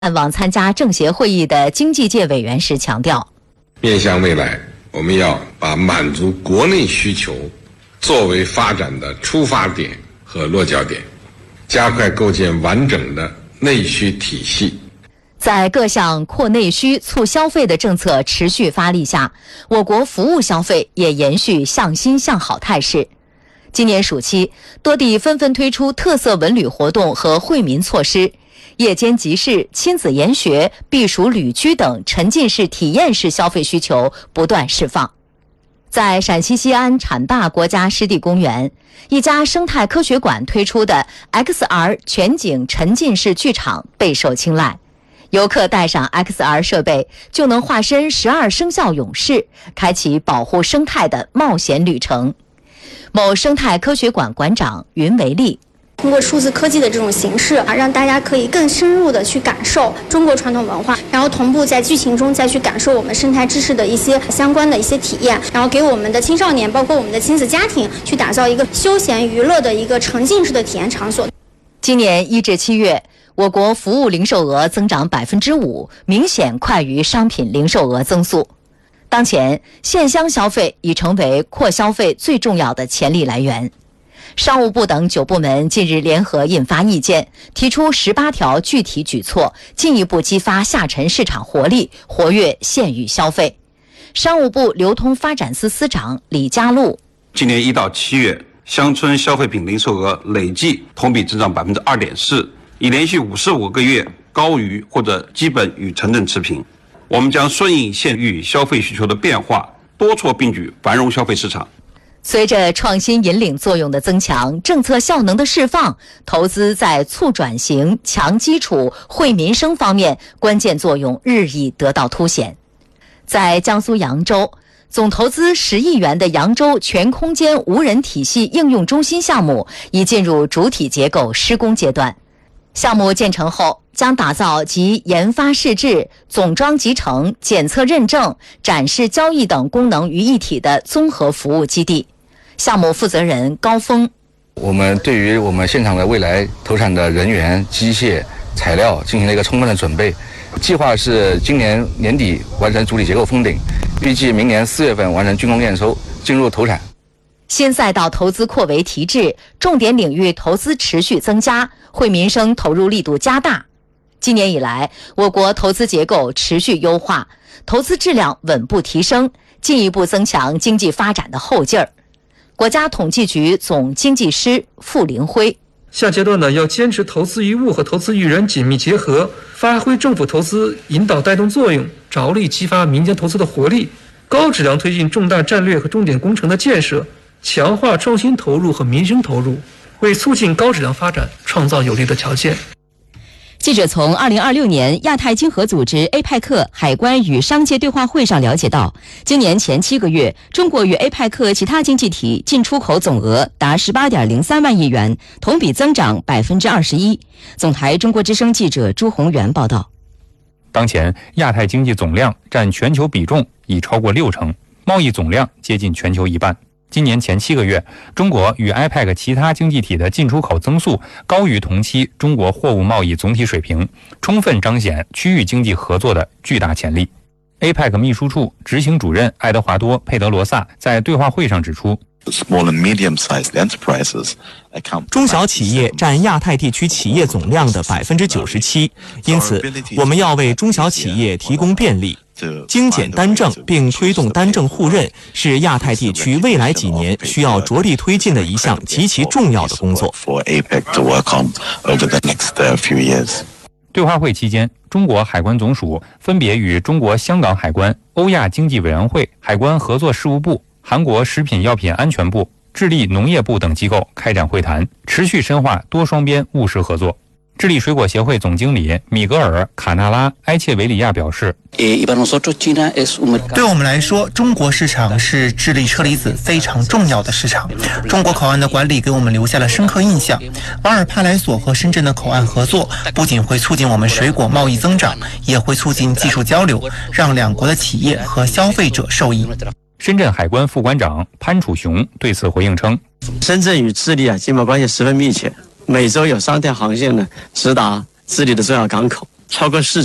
网参加政协会议的经济界委员时强调， 面向未来，我们要把满足国内需求作为发展的出发点和落脚点，加快构建完整的内需体系。 在各项扩内需、促消费的政策持续发力下，我国服务消费也延续向新向好态势。今年暑期，多地纷纷推出特色文旅活动和惠民措施，夜间集市、亲子研学、避暑旅居等沉浸式体验式消费需求不断释放。在陕西西安浐灞国家湿地公园，一家生态科学馆推出的 XR 全景沉浸式剧场备受青睐。游客带上 XR 设备，就能化身12生肖勇士，开启保护生态的冒险旅程。某生态科学馆馆长云维利， 通过数字科技的这种形式让大家可以更深入的去感受中国传统文化，然后同步在剧情中再去感受我们生态知识的一些相关的一些体验，然后给我们的青少年包括我们的亲子家庭去打造一个休闲娱乐的一个沉浸式的体验场所。 今年1至7月，我国服务零售额增长 5%， 明显快于商品零售额增速。当前，线乡消费已成为扩消费最重要的潜力来源。商务部等9部门近日联合印发意见，提出18条具体举措，进一步激发下沉市场活力，活跃县域消费。商务部流通发展司司长李家禄， 今年1到7月，乡村消费品零售额累计同比增长 2.4%， 已连续55个月高于或者基本与城镇持平。我们将顺应县域消费需求的变化，多措并举，繁荣消费市场。 随着创新引领作用的增强，政策效能的释放，投资在促转型、强基础、惠民生方面关键作用日益得到凸显。在江苏扬州，总投资10亿元的扬州全空间无人体系应用中心项目已进入主体结构施工阶段。项目建成后，将打造集研发试制、总装集成、检测认证、展示交易等功能于一体的综合服务基地。项目负责人高峰， 我们对于我们现场的未来投产的人员、机械、材料进行了一个充分的准备，计划是今年年底完成主体结构封顶，预计明年4月份完成竣工验收，进入投产。 新赛道投资扩围提质，重点领域投资持续增加，惠民生投入力度加大。今年以来，我国投资结构持续优化，投资质量稳步提升，进一步增强经济发展的后劲儿。国家统计局总经济师傅林辉， 下阶段呢，要坚持投资于物和投资于人紧密结合，发挥政府投资引导带动作用，着力激发民间投资的活力，高质量推进重大战略和重点工程的建设，强化创新投入和民生投入，为促进高质量发展创造有利的条件。 记者从2026年亚太经合组织 APEC 海关与商界对话会上了解到，今年前7个月，中国与 APEC 其他经济体进出口总额达 18.03 万亿元，同比增长 21%。 总台中国之声记者朱宏元报道。 当前亚太经济总量占全球比重已超过60%，贸易总量接近全球一半。今年前7个月，中国与 APEC 其他经济体的进出口增速高于同期中国货物贸易总体水平，充分彰显区域经济合作的巨大潜力。APEC 秘书处执行主任爱德华多·佩德罗萨在对话会上指出， 中小企业占亚太地区企业总量的 97%， 因此我们要为中小企业提供便利。精简单政并推动单政互认是亚太地区未来几年需要着力推进的一项极其重要的工作。 对话会期间，中国海关总署分别与中国香港海关、欧亚经济委员会、海关合作事务部、韩国食品药品安全部、智利农业部等机构开展会谈，持续深化多双边务实合作。智利水果协会总经理米格尔·卡纳拉·埃切维里亚表示， 对我们来说，中国市场是智利车厘子非常重要的市场。中国口岸的管理给我们留下了深刻印象。瓦尔帕莱索和深圳的口岸合作不仅会促进我们水果贸易增长，也会促进技术交流，让两国的企业和消费者受益。 深圳海关副关长潘楚雄对此回应称， 深圳与智利经贸关系十分密切，每周有3条航线呢直达智利的重要港口。 超过4